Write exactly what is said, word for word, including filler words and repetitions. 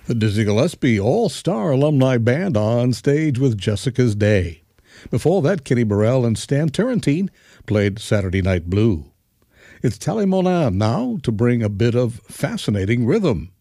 The Dizzy Gillespie All-Star Alumni Band on stage with Jessica's Day. Before that, Kenny Burrell and Stan Turrentine played Saturday Night Blue. It's Tally Monin now to bring a bit of fascinating rhythm.